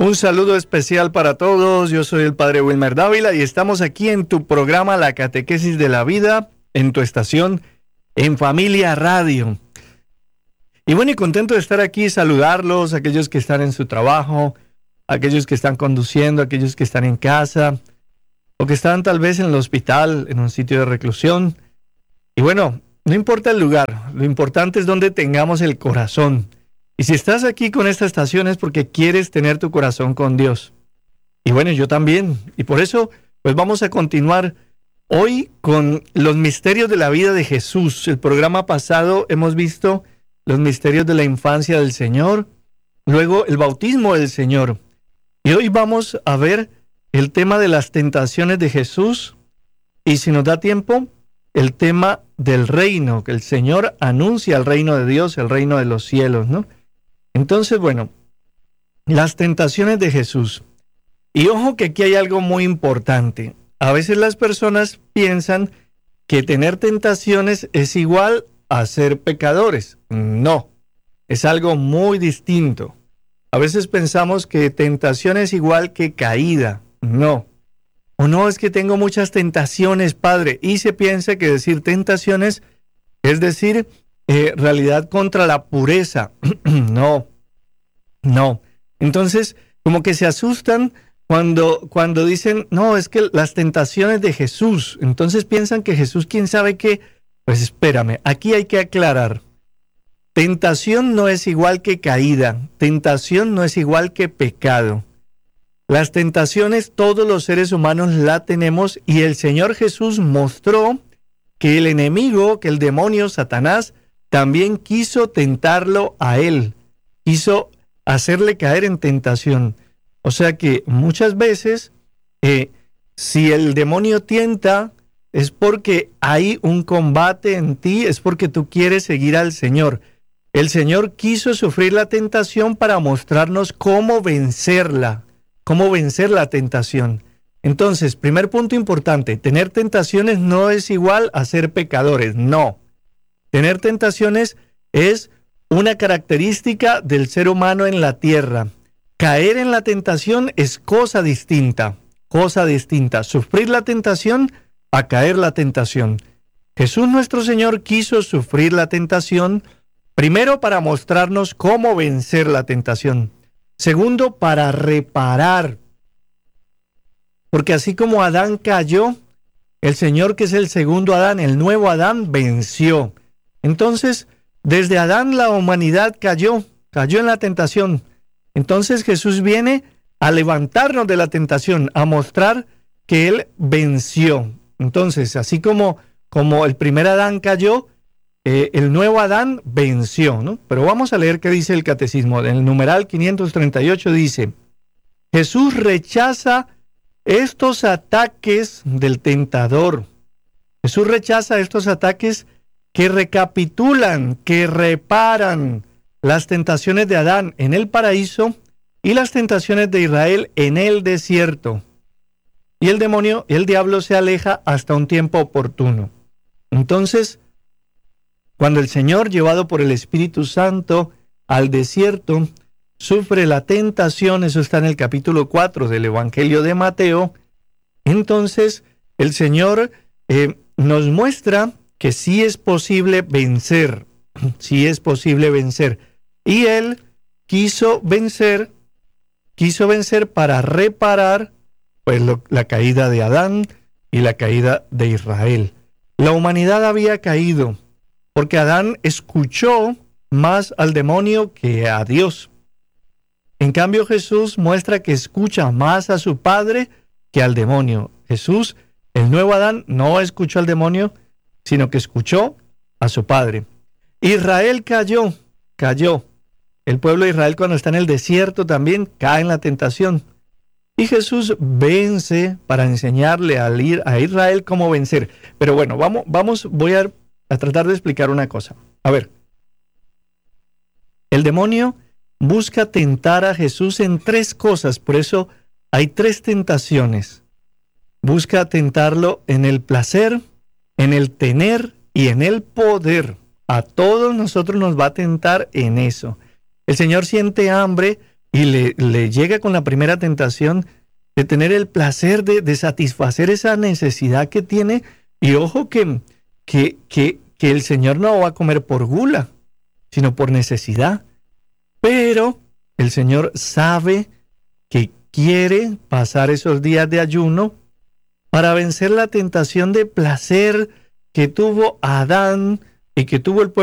Un saludo especial para todos. Yo soy el Padre Wilmer Dávila y estamos aquí en tu programa La Catequesis de la Vida, en tu estación En Familia Radio. Y bueno, y contento de estar aquí, saludarlos, aquellos que están en su trabajo, aquellos que están conduciendo, aquellos que están en casa, o que están tal vez en el hospital, en un sitio de reclusión. Y bueno, no importa el lugar, lo importante es donde tengamos el corazón. Y si estás aquí con esta estación es porque quieres tener tu corazón con Dios. Y bueno, yo también. Y por eso, pues vamos a continuar hoy con los misterios de la vida de Jesús. El programa pasado hemos visto los misterios de la infancia del Señor, luego el bautismo del Señor. Y hoy vamos a ver el tema de las tentaciones de Jesús. Y si nos da tiempo, el tema del reino, que el Señor anuncia el reino de Dios, el reino de los cielos, ¿no? Entonces, bueno, las tentaciones de Jesús. Y ojo que aquí hay algo muy importante. A veces las personas piensan que tener tentaciones es igual a ser pecadores. No, es algo muy distinto. A veces pensamos que tentación es igual que caída. No. O no, es que tengo muchas tentaciones, Padre. Y se piensa que decir tentaciones es decir realidad contra la pureza. No. Entonces, como que se asustan cuando dicen, no, es que las tentaciones de Jesús. Entonces piensan que Jesús, quién sabe qué. Pues espérame, aquí hay que aclarar. Tentación no es igual que caída. Tentación no es igual que pecado. Las tentaciones todos los seres humanos la tenemos y el Señor Jesús mostró que el enemigo, que el demonio, Satanás, también quiso tentarlo a él. Quiso hacerle caer en tentación. O sea que muchas veces, si el demonio tienta, es porque hay un combate en ti, es porque tú quieres seguir al Señor. El Señor quiso sufrir la tentación para mostrarnos cómo vencer la tentación. Entonces, primer punto importante, tener tentaciones no es igual a ser pecadores, no. Tener tentaciones es una característica del ser humano en la tierra. Caer en la tentación es cosa distinta. Sufrir la tentación a caer la tentación. Jesús nuestro Señor quiso sufrir la tentación, primero para mostrarnos cómo vencer la tentación. Segundo, para reparar. Porque así como Adán cayó, el Señor, que es el segundo Adán, el nuevo Adán, venció. Entonces, desde Adán la humanidad cayó en la tentación. Entonces Jesús viene a levantarnos de la tentación, a mostrar que Él venció. Entonces, así como el primer Adán cayó, el nuevo Adán venció, ¿no? Pero vamos a leer qué dice el Catecismo. En el numeral 538 dice, Jesús rechaza estos ataques del tentador. Jesús rechaza estos ataques que recapitulan, que reparan las tentaciones de Adán en el paraíso y las tentaciones de Israel en el desierto. Y el diablo se aleja hasta un tiempo oportuno. Entonces, cuando el Señor, llevado por el Espíritu Santo al desierto, sufre la tentación, eso está en el capítulo 4 del Evangelio de Mateo, entonces el Señor nos muestra que sí es posible vencer, Y Él quiso vencer para reparar pues la caída de Adán y la caída de Israel. La humanidad había caído porque Adán escuchó más al demonio que a Dios. En cambio, Jesús muestra que escucha más a su Padre que al demonio. Jesús, el nuevo Adán, no escuchó al demonio, sino que escuchó a su Padre. Israel cayó. El pueblo de Israel, cuando está en el desierto, también cae en la tentación. Y Jesús vence para enseñarle a Israel cómo vencer. Pero bueno, voy a tratar de explicar una cosa. A ver, el demonio busca tentar a Jesús en tres cosas, por eso hay tres tentaciones. Busca tentarlo en el placer, en el tener y en el poder. A todos nosotros nos va a tentar en eso. El Señor siente hambre y le llega con la primera tentación de tener el placer de satisfacer esa necesidad que tiene. Y ojo que el Señor no va a comer por gula, sino por necesidad. Pero el Señor sabe que quiere pasar esos días de ayuno para vencer la tentación de placer que tuvo Adán y que tuvo el pueblo